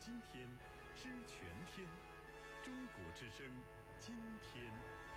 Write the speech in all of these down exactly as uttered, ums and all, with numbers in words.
今天，知全天。中国之声，今天。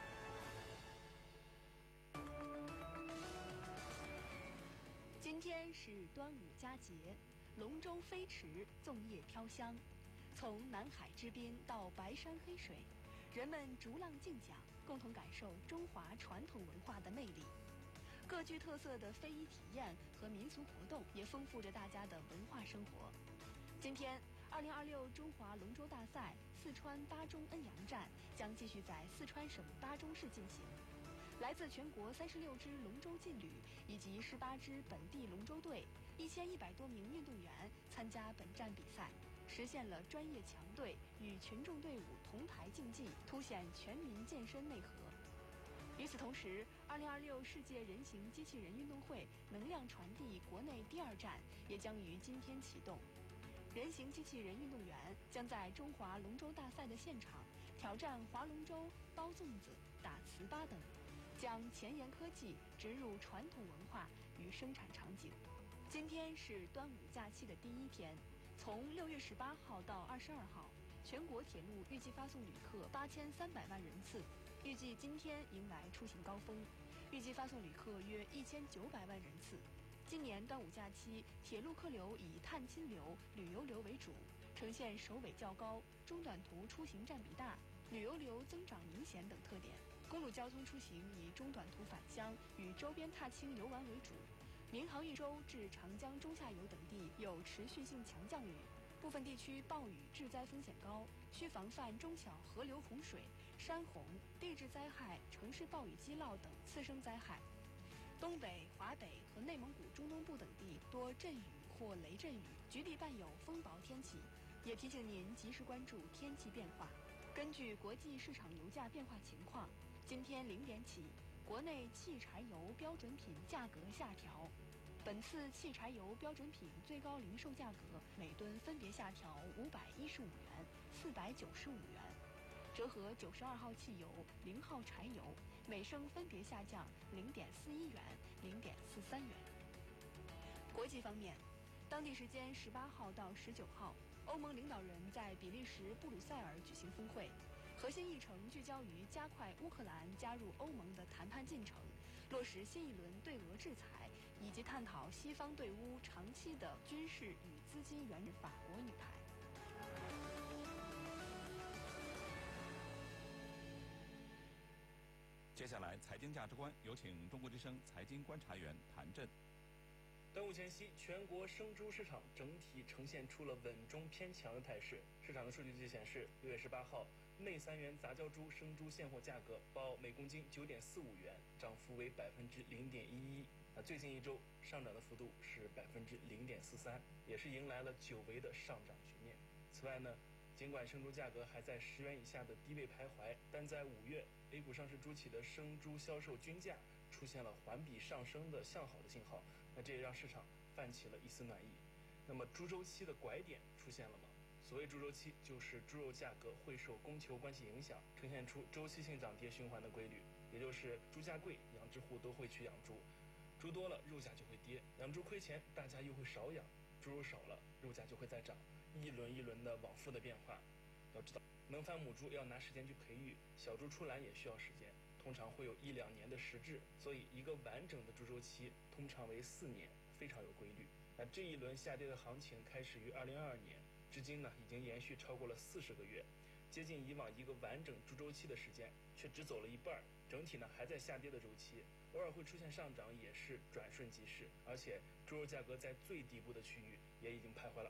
今天是端午佳节，龙舟飞驰，粽叶飘香。从南海之滨到白山黑水，人们逐浪竞桨，共同感受中华传统文化的魅力。各具特色的非遗体验和民俗活动也丰富着大家的文化生活。今天，二零二六中华龙舟大赛四川巴中恩阳站将继续在四川省巴中市进行。来自全国三十六支龙舟劲旅以及十八支本地龙舟队，一千一百多名运动员参加本站比赛，实现了专业强队与群众队伍同台竞技，凸显全民健身内核。与此同时，二零二六世界人形机器人运动会能量传递国内第二站也将于今天启动。人形机器人运动员将在中华龙舟大赛的现场挑战划龙舟、包粽子、打糍粑等，将前沿科技植入传统文化与生产场景。今天是端午假期的第一天，从六月十八号到二十二号，全国铁路预计发送旅客八千三百万人次，预计今天迎来出行高峰，预计发送旅客约一千九百万人次。今年端午假期，铁路客流以探亲流、旅游流为主，呈现首尾较高、中短途出行占比大、旅游流增长明显等特点。公路交通出行以中短途返乡与周边踏青游玩为主，民航运舟至长江中下游等地有持续性强降雨，部分地区暴雨致灾风险高，需防范中小河流洪水、山洪、地质灾害、城市暴雨积涝等次生灾害。东北、华北和内蒙古中东部等地多阵雨或雷阵雨，局地伴有风雹天气，也提醒您及时关注天气变化。根据国际市场油价变化情况，今天零点起，国内汽柴油标准品价格下调。本次汽柴油标准品最高零售价格每吨分别下调五百一十五元、四百九十五元，折合九十二号汽油、零号柴油每升分别下降零点四一元、零点四三元。国际方面，当地时间十八号到十九号，欧盟领导人在比利时布鲁塞尔举行峰会，核心议程聚焦于加快乌克兰加入欧盟的谈判进程，落实新一轮对俄制裁，以及探讨西方对乌长期的军事与资金援助。法国女排。 接下来，财经价值观有请中国之声财经观察员谭震。 端午前夕，全国生猪市场整体呈现出了稳中偏强的态势。市场的数据据显示，六月十八号，内三元杂交猪生猪现货价格报每公斤九点四五元，涨幅为百分之零点一一。那最近一周上涨的幅度是百分之零点四三，也是迎来了久违的上涨局面。此外呢，尽管生猪价格还在十元以下的低位徘徊，但在五月 A 股上市猪企的生猪销售均价出现了环比上升的向好的信号，那这也让市场泛起了一丝暖意。那么猪周期的拐点出现了吗？所谓猪周期，就是猪肉价格会受供求关系影响，呈现出周期性涨跌循环的规律，也就是猪价贵，养殖户都会去养猪，猪多了肉价就会跌，养猪亏钱，大家又会少养，猪肉少了，肉价就会再涨，一轮一轮的往复的变化。要知道，能繁母猪要拿时间去培育，小猪出栏也需要时间，通常会有一两年的时制，所以一个完整的猪周期通常为四年，非常有规律。那这一轮下跌的行情开始于二零二二年，至今呢已经延续超过了四十个月，接近以往一个完整猪周期的时间，却只走了一半，整体呢还在下跌的周期，偶尔会出现上涨，也是转瞬即逝。而且猪肉价格在最底部的区域也已经徘徊了